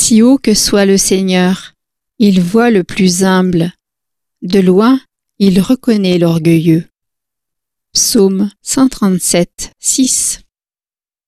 Si haut que soit le Seigneur, il voit le plus humble. De loin, il reconnaît l'orgueilleux. Psaume 137, 6.